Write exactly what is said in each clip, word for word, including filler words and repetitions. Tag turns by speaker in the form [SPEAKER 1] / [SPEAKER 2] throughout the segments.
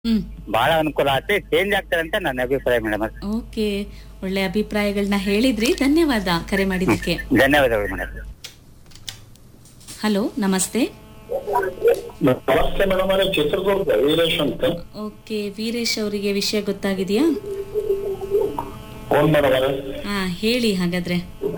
[SPEAKER 1] ಹ್ಮ್
[SPEAKER 2] ಬಹಳ ಅನುಕೂಲ ಆಗುತ್ತೆ, ಚೇಂಜ್ ಆಗ್ತಾರೆ ಅಂತ ನನ್ನ ಅಭಿಪ್ರಾಯ ಮೇಡಮ್.
[SPEAKER 1] ಓಕೆ, ಒಳ್ಳೆ ಅಭಿಪ್ರಾಯಗಳನ್ನ ಹೇಳಿದ್ರಿ. ಧನ್ಯವಾದ ಕರೆ ಮಾಡಿದ್ದಕ್ಕೆ.
[SPEAKER 2] ಧನ್ಯವಾದಗಳು ಮೇಡಮ್.
[SPEAKER 1] ಹಲೋ, ನಮಸ್ತೆ.
[SPEAKER 3] ನಮಸ್ತೆ ಮೇಡಮ್ ಅವರೇ, ಚಿತ್ರದುರ್ಗ ವೀರೇಶ್ ಅಂತ.
[SPEAKER 1] ಓಕೆ, ವೀರೇಶ್ ಅವರಿಗೆ ವಿಷಯ ಗೊತ್ತಾಗಿದೆಯಾ?
[SPEAKER 3] ಫೋನ್ ಮೇಡಮ್ ಅವರೇ,
[SPEAKER 1] ಹಾ ಹೇಳಿ ಹಾಗಾದ್ರೆ.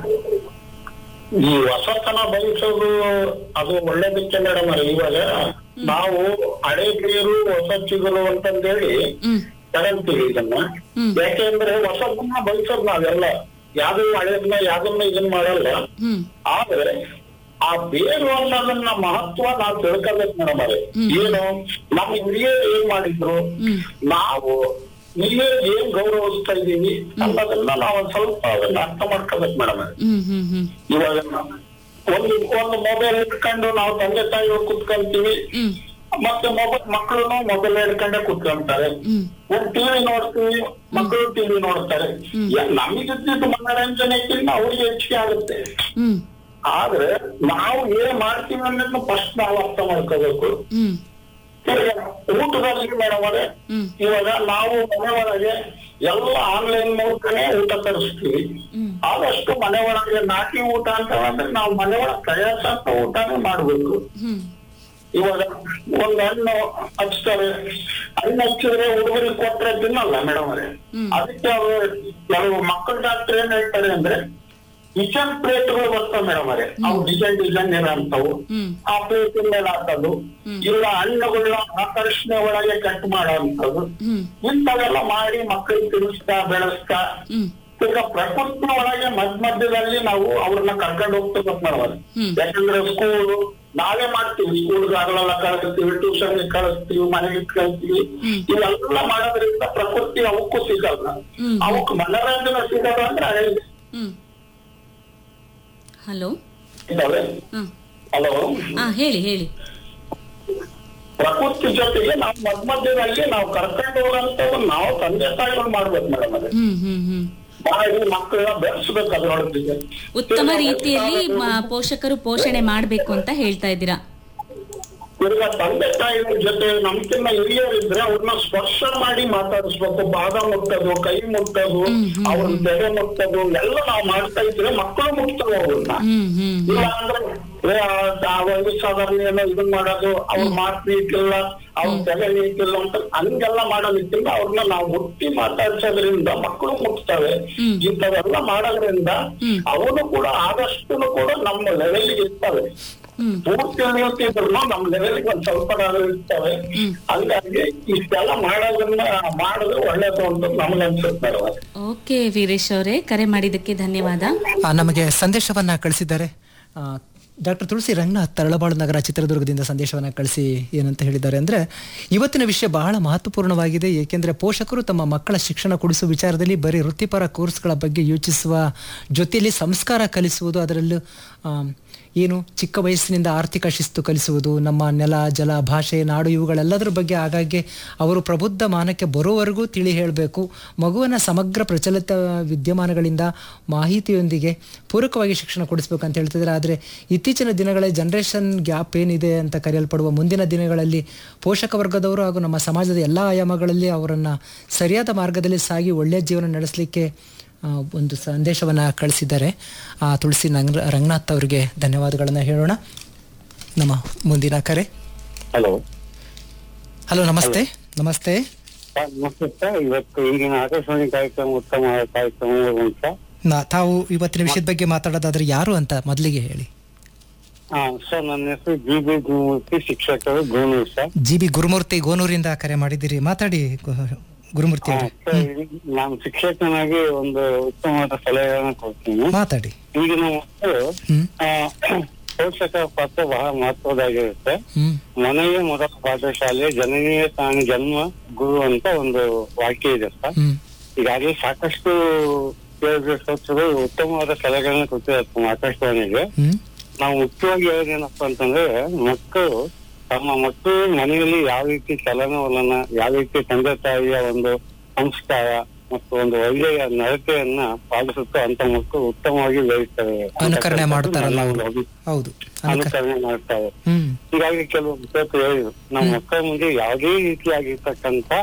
[SPEAKER 3] ಈ ಹೊಸತನ ಬಯಸೋದು ಅದು ಒಳ್ಳೇದಕ್ಕೆ ಮೇಡಮ್ ಅವರೇ. ಇವಾಗ ನಾವು ಹಳೆ ಬೇರು ಹೊಸ ಚಿಗುರು ಅಂತಂದೇಳಿ
[SPEAKER 1] ಹ್ಮ್
[SPEAKER 3] ತಗೊಂತೀವಿ ಇದನ್ನ.
[SPEAKER 1] ಹ್ಮ್.
[SPEAKER 3] ಯಾಕೆಂದ್ರೆ ಹೊಸದನ್ನ ಬಯಸೋದು ನಾವೆಲ್ಲ ಯಾವ್ದು ಹಳೆಯದನ್ನ ಯಾವ್ದನ್ನ ಇದನ್ನ ಮಾಡಲ್ಲ.
[SPEAKER 1] ಹ್ಮ್
[SPEAKER 3] ಆದ್ರೆ ಆ ಬೇರು ಅನ್ನೋದನ್ನ ಮಹತ್ವ ನಾವು ತಿಳ್ಕೊಬೇಕು ಮೇಡಮ್ ಅವರೇ.
[SPEAKER 1] ಹ್ಮ್.
[SPEAKER 3] ಏನು ನಮ್ಮ ಹಿರಿಯರು ಏನ್ ಮಾಡಿದ್ರು,
[SPEAKER 1] ಹ್ಮ್
[SPEAKER 3] ನಾವು ಹಿರಿಯರಿಗೆ ಏನ್ ಗೌರವಿಸ್ತಾ ಇದೀವಿ ಅನ್ನೋದನ್ನ ನಾವು ಒಂದ್ ಸ್ವಲ್ಪ ಅದನ್ನ ಅರ್ಥ ಮಾಡ್ಕೋಬೇಕು ಮೇಡಮ್.
[SPEAKER 1] ಹ್ಮ್ ಹ್ಮ್ ಹ್ಮ್
[SPEAKER 3] ಇವಾಗ ಒಂದು ಒಂದು ಮೊಬೈಲ್ ಇಟ್ಕೊಂಡು ನಾವು ತಂದೆ ತಾಯಿಗಳು ಕುತ್ಕೊಂತೀವಿ,
[SPEAKER 1] ಹ್ಮ್
[SPEAKER 3] ಮತ್ತೆ ಮೊಬೈಲ್ ಮಕ್ಕಳು ಮೊಬೈಲ್ ಹಿಡ್ಕೊಂಡೆ ಕುತ್ಕೊಂತಾರೆ.
[SPEAKER 1] ಹ್ಮ್
[SPEAKER 3] ಒಂದ್ ಟಿವಿ ನೋಡ್ತೀವಿ, ಮಕ್ಕಳು ಟಿವಿ ನೋಡ್ತಾರೆ. ನಮಗಿದ್ದಿದ್ದು ಮನೋರಂಜನೆಗಿಂತ ಅವ್ರಿಗೆ ಹೆಚ್ಚಿಗೆ ಆಗುತ್ತೆ.
[SPEAKER 1] ಹ್ಮ್
[SPEAKER 3] ಆದ್ರೆ ನಾವು ಏನ್ ಮಾಡ್ತೀವಿ ಅನ್ನೋದನ್ನ ಫಸ್ಟ್ ನಾವು ಅರ್ಥ ಮಾಡ್ಕೋಬೇಕು.
[SPEAKER 1] ಹ್ಮ್
[SPEAKER 3] ಊಟದಲ್ಲಿ ಮೇಡಮ್ ಅವರೇ,
[SPEAKER 1] ಹ್ಮ್
[SPEAKER 3] ಇವಾಗ ನಾವು ಮನೆ ಒಳಗೆ ಎಲ್ಲ ಆನ್ಲೈನ್ ಮೂಲಕನೇ ಊಟ ತರಿಸ್ತೀವಿ.
[SPEAKER 1] ಹ್ಮ್
[SPEAKER 3] ಆದಷ್ಟು ಮನೆ ಒಳಗೆ ನಾಟಿ ಊಟ ಅಂತ ಅಂದ್ರೆ ನಾವು ಮನೆ ಒಳಗೆ ತಯಾರಿಸಂತ ಊಟನೇ ಮಾಡ್ಬೇಕು.
[SPEAKER 1] ಹ್ಮ್
[SPEAKER 3] ಇವಾಗ ಒಂದ್ ಹಣ್ಣು ಹಚ್ತಾರೆ, ಹಣ್ಣು ಹಚ್ಚಿದ್ರೆ ಹುಡುಗರಿಗೆ ಕೊಟ್ರೆ ತಿನ್ನಲ್ಲ ಮೇಡಮ್ ಅವರೇ.
[SPEAKER 1] ಹ್ಮ್.
[SPEAKER 3] ಅದಕ್ಕೆ ಅವರು ಕೆಲವು ಮಕ್ಕಳ ಡಾಕ್ಟರ್ ಏನ್ ಹೇಳ್ತಾರೆ ಅಂದ್ರೆ ಕಿಚನ್ ಪ್ಲೇಟ್ಗಳು ಬರ್ತವೆ ಮೇಡಮ್ ಅವರೇ. ಅವು ಡಿಸೈನ್ ಡಿಸೈನ್ ಏನಂತವು
[SPEAKER 1] ಹ್ಮ್
[SPEAKER 3] ಆ ಪ್ಲೇಟ್ ಮೇಲೆ ಹಾಕೋದು,
[SPEAKER 1] ಹ್ಮ್.
[SPEAKER 3] ಇಲ್ಲ ಹಣ್ಣುಗಳನ್ನ ಆಕರ್ಷಣೆ ಒಳಗೆ ಕಟ್ ಮಾಡೋಂಥದ್ದು,
[SPEAKER 1] ಹ್ಮ್
[SPEAKER 3] ಇಂಥವೆಲ್ಲ ಮಾಡಿ ಮಕ್ಕಳಿಗೆ ತಿನ್ನಿಸ್ತಾ ಬೆಳೆಸ್ತಾ
[SPEAKER 1] ಹ್ಮ್
[SPEAKER 3] ಈಗ ಪ್ರಕೃತಿ ಒಳಗೆ ಮಧ್ಯ ಮಧ್ಯದಲ್ಲಿ ನಾವು ಅವ್ರನ್ನ ಕರ್ಕೊಂಡು ಹೋಗ್ತಿರ್ಬೇಕು ಮೇಡಮ್ ಅವರೇ.
[SPEAKER 1] ಹ್ಮ್.
[SPEAKER 3] ಯಾಕಂದ್ರೆ ಸ್ಕೂಲು ನಾವೇ ಮಾಡ್ತೀವಿ, ಸ್ಕೂಲ್ಗೆ ಹಗಲೆಲ್ಲ ಕಳಿಸ್ತೀವಿ, ಟ್ಯೂಷನ್ ಕಳಿಸ್ತೀವಿ, ಮನೆಗೆ ಕಳಿಸ್ತೀವಿ.
[SPEAKER 1] ಹ್ಮ್.
[SPEAKER 3] ಇವೆಲ್ಲ ಮಾಡೋದ್ರಿಂದ ಪ್ರಕೃತಿ ಅವಕ್ಕೂ ಸಿಗಲ್ಲ.
[SPEAKER 1] ಹ್ಮ್.
[SPEAKER 3] ಅವಕ್ಕೆ ಮನೋರಂಜನೆ ಸಿಗಲ್ಲ ಅಂದ್ರೆ ಹಳೆ
[SPEAKER 1] ಹ್ಮ್ ಹಲೋ.
[SPEAKER 3] ಇದಾವೆ.
[SPEAKER 1] ಹ್ಮ್
[SPEAKER 3] ಹಲೋ,
[SPEAKER 1] ಹಾ ಹೇಳಿ ಹೇಳಿ.
[SPEAKER 3] ಪ್ರಕೃತಿ ಜೊತೆಗೆ ನಾವು ಮಧ್ಯ ಮಧ್ಯದಲ್ಲಿ ನಾವು ಕರ್ಕೊಂಡು ಹೋಗೋಂಥದ್ದು ನಾವು ತಂದೆ ತಾಯಿಗಳು ಮಾಡ್ಬೇಕು ಮೇಡಮ್ ಅದೇ.
[SPEAKER 1] ಹ್ಮ್ ಹ್ಮ್ ಹ್ಮ್
[SPEAKER 3] ಮಾಡಿ ಮಕ್ಕಳನ್ನ ಬೆಳೆಸ್ಬೇಕು ಅದ್ರೊಳಗೆ.
[SPEAKER 1] ಉತ್ತಮ ರೀತಿಯಲ್ಲಿ ಮ- ಪೋಷಕರು ಪೋಷಣೆ ಮಾಡ್ಬೇಕು ಅಂತ ಹೇಳ್ತಾ ಇದ್ದೀರಾ.
[SPEAKER 3] ಈಗ ತಂದೆ ತಾಯಿಗಳ ಜೊತೆ ನಮ್ಕಿನ್ನ ಹಿರಿಯರಿದ್ರೆ ಅವ್ರನ್ನ ಸ್ಪರ್ಶ ಮಾಡಿ ಮಾತಾಡಿಸ್ಬೇಕು. ಪಾದ ಮುಟ್ಟೋದು, ಕೈ ಮುಟ್ಟೋದು,
[SPEAKER 1] ಹ್ಮ್, ಹ್ಮ್,
[SPEAKER 3] ಅವ್ರನ್ನ ತೆರೆ ಮುಟ್ಟೋದು ಎಲ್ಲ ನಾವು ಮಾಡ್ತಾ ಇದ್ರೆ ಮಕ್ಕಳು ಮುಟ್ತವೆ ಅವ್ರನ್ನ.
[SPEAKER 1] ಹ್ಮ್ ಹ್ಮ್
[SPEAKER 3] ಇಲ್ಲ ಅಂದ್ರೆ ಏ, ಆ ವಯಸ್ಸಾದವ್ರನ್ನ ಏನೋ ಇದನ್ ಮಾಡೋದು, ಅವ್ರ ಮಾತು ನೀತಿಲ್ಲ, ಅವ್ರ ತೆಗೆ ನೀತಿಲ್ಲ ಅಂತ ಹಂಗೆಲ್ಲ ಮಾಡೋದಿಕ್ಕಿಲ್ಲ. ಅವ್ರನ್ನ ನಾವು ಮುಟ್ಟಿ ಮಾತಾಡ್ಸೋದ್ರಿಂದ ಮಕ್ಕಳು ಮುಟ್ತವೆ.
[SPEAKER 1] ಹ್ಮ್.
[SPEAKER 3] ಇಂಥವೆಲ್ಲ ಮಾಡೋದ್ರಿಂದ
[SPEAKER 1] ಹ್ಮ್.
[SPEAKER 3] ಅವನು ಕೂಡ ಆದಷ್ಟು ಕೂಡ ನಮ್ಮ ಲೆವೆಲ್ಗೆ ಇರ್ತವೆ.
[SPEAKER 1] ಹ್ಮ್
[SPEAKER 3] ಪೂರ್ತಿ ಇರ್ತಿದ್ರು ನಮ್ ಲೆವೆಲ್ಗೆ ಒಂದ್ ಸ್ವಲ್ಪ ಇರ್ತವೆ.
[SPEAKER 1] ಹ್ಮ್.
[SPEAKER 3] ಹಂಗಾಗಿ ಇಷ್ಟೆಲ್ಲ ಮಾಡೋದನ್ನ ಮಾಡಿದ್ರೆ ಒಳ್ಳೇದು ಅಂತ ನಮ್ಗೆ ಅನ್ಸುತ್ತೆ.
[SPEAKER 1] ಓಕೆ ವೀರೇಶ್ ಅವರೇ, ಕರೆ ಮಾಡಿದ್ದಕ್ಕೆ ಧನ್ಯವಾದ.
[SPEAKER 4] ಆ, ನಮಗೆ ಸಂದೇಶವನ್ನ ಕಳಿಸಿದ್ದಾರೆ. ಡಾಕ್ಟರ್ ತುಳಸಿ ರಂಗನಾಥ್, ತರಳಬಾಳು ನಗರ, ಚಿತ್ರದುರ್ಗದಿಂದ ಸಂದೇಶವನ್ನ ಕಳಿಸಿ ಏನಂತ ಹೇಳಿದ್ದಾರೆ ಅಂದ್ರೆ, ಇವತ್ತಿನ ವಿಷಯ ಬಹಳ ಮಹತ್ವಪೂರ್ಣವಾಗಿದೆ. ಏಕೆಂದರೆ ಪೋಷಕರು ತಮ್ಮ ಮಕ್ಕಳ ಶಿಕ್ಷಣ ಕೊಡಿಸುವ ವಿಚಾರದಲ್ಲಿ ಬರೀ ವೃತ್ತಿಪರ ಕೋರ್ಸ್ಗಳ ಬಗ್ಗೆ ಯೋಚಿಸುವ ಜೊತೆಯಲ್ಲಿ ಸಂಸ್ಕಾರ ಕಲಿಸುವುದು, ಅದರಲ್ಲೂ ಏನು ಚಿಕ್ಕ ವಯಸ್ಸಿನಿಂದ ಆರ್ಥಿಕ ಶಿಸ್ತು ಕಲಿಸುವುದು, ನಮ್ಮ ನೆಲ, ಜಲ, ಭಾಷೆ, ನಾಡು ಇವುಗಳೆಲ್ಲದರ ಬಗ್ಗೆ ಆಗಾಗ್ಗೆ ಅವರು ಪ್ರಬುದ್ಧ ಮಾನಕ್ಕೆ ಬರುವವರೆಗೂ ತಿಳಿ ಹೇಳಬೇಕು. ಮಗುವನ್ನ ಸಮಗ್ರ ಪ್ರಚಲಿತ ವಿದ್ಯಮಾನಗಳಿಂದ ಮಾಹಿತಿಯೊಂದಿಗೆ ಪೂರಕವಾಗಿ ಶಿಕ್ಷಣ ಕೊಡಿಸ್ಬೇಕು ಅಂತ ಹೇಳ್ತಿದ್ದಾರೆ. ಆದರೆ ಇತ್ತೀಚಿನ ದಿನಗಳ ಜನರೇಷನ್ ಗ್ಯಾಪ್ ಏನಿದೆ ಅಂತ ಕರೆಯಲ್ಪಡುವ ಮುಂದಿನ ದಿನಗಳಲ್ಲಿ ಪೋಷಕ ವರ್ಗದವರು ಹಾಗೂ ನಮ್ಮ ಸಮಾಜದ ಎಲ್ಲ ಆಯಾಮಗಳಲ್ಲಿ ಅವರನ್ನು ಸರಿಯಾದ ಮಾರ್ಗದಲ್ಲಿ ಸಾಗಿ ಒಳ್ಳೆಯ ಜೀವನ ನಡೆಸಲಿಕ್ಕೆ ಒಂದು ಸಂದೇಶವನ್ನು ಕಳಿಸಿದ್ದಾರೆ. ತುಳಸಿ ನಂಗ್ ರಂಗನಾಥ್ ಅವರಿಗೆ ಧನ್ಯವಾದಗಳನ್ನು ಹೇಳೋಣ. ನಮ್ಮ ಮುಂದಿನ ಕರೆ.
[SPEAKER 3] ಹಲೋ
[SPEAKER 4] ಹಲೋ ನಮಸ್ತೆ. ನಮಸ್ತೆ
[SPEAKER 3] ನಮಸ್ತೆ ಸರ್. ಇವತ್ತು ಈಗಿನ ಆಕಾಶವಾಣಿ ಕಾರ್ಯಕ್ರಮ ಉತ್ತಮ ಕಾರ್ಯಕ್ರಮ ಸರ್.
[SPEAKER 4] ನಾ- ತಾವು ಇವತ್ತಿನ ವಿಷಯದ ಬಗ್ಗೆ ಮಾತಾಡೋದಾದ್ರೆ ಯಾರು ಅಂತ ಮೊದಲಿಗೆ ಹೇಳಿ.
[SPEAKER 3] ಹಾ ಸರ್, ನನ್ನ ಹೆಸರು ಜಿ ಬಿ ಗುರುಮೂರ್ತಿ, ಶಿಕ್ಷಕರು Gonur sir.
[SPEAKER 4] G B Gurumurthy, ಗೋನೂರಿಂದ ಕರೆ ಮಾಡಿದ್ದೀರಿ. ಮಾತಾಡಿ ಗು- ಗುರುಮೂರ್ತಿ ಅವರೇ.
[SPEAKER 3] ನಾನು ಶಿಕ್ಷಕನಾಗಿ ಒಂದು ಉತ್ತಮವಾದ ಸಲಹೆಗಳನ್ನು ಕೊಡ್ತೀನಿ.
[SPEAKER 4] ಮಾತಾಡಿ.
[SPEAKER 3] ಈಗಿನ ಮಕ್ಕಳು
[SPEAKER 4] ಹ್ಮ್
[SPEAKER 3] ಪೋಷಕ ಪಾತ್ರ ಬಹಳ ಮಹತ್ವದಾಗಿರುತ್ತೆ.
[SPEAKER 4] ಹ್ಮ್
[SPEAKER 3] ಮನೆಯೇ ಮೊದಲ ಪಾಠಶಾಲೆ, ಜನನಿಯೇ ತಾನು ಜನ್ಮ ಗುರು ಅಂತ ಒಂದು ವಾಕ್ಯ ಇದೆ ಸರ್.
[SPEAKER 4] ಹ್ಮ್
[SPEAKER 3] ಈಗಾಗಲೇ ಸಾಕಷ್ಟು ಶ್ರೋತೃಗಳು ಉತ್ತಮವಾದ ಸಲಹೆಗಳನ್ನ ಕೊಡ್ತಿದ್ದಾರೆ ಆಕಾಶವಾಣಿಗೆ.
[SPEAKER 4] ಹ್ಮ್
[SPEAKER 3] ನಾವು ಮುಖ್ಯವಾಗಿ ಹೇಳೋದೇನಪ್ಪಾ ಅಂತಂದ್ರೆ, ಮಕ್ಕಳು ತಮ್ಮ ಮಕ್ಕಳು ಮನೆಯಲ್ಲಿ ಯಾವ ರೀತಿ ಚಲನವಲನ, ಯಾವ ರೀತಿ ತಂದೆ ತಾಯಿಯ ಒಂದು ಸಂಸ್ಕಾರ,
[SPEAKER 5] ಮತ್ತು ಒಂದು ಒಳ್ಳೆಯ ನಡತೆಯನ್ನ ಪಾಲಿಸುತ್ತಾ ಅಂತ ಮಕ್ಕಳು ಉತ್ತಮವಾಗಿ ಬೆಳೆಯುತ್ತವೆ.
[SPEAKER 4] ಅನುಕರಣೆ ಮಾಡ್ತಾರಲ್ಲ ಅವ್ರು. ಹೌದು,
[SPEAKER 5] ಅನುಕರಣೆ ಮಾಡ್ತಾರೆ.
[SPEAKER 4] ಹ್ಮ್
[SPEAKER 5] ಹೀಗಾಗಿ ಕೆಲವು ವಿದ್ಯಾರ್ಥಿ ಹೇಳಿದ್ರು, ನಮ್ಮ ಮಕ್ಕಳ ಮುಂದೆ ಯಾವುದೇ ರೀತಿಯಾಗಿರ್ತಕ್ಕಂಥ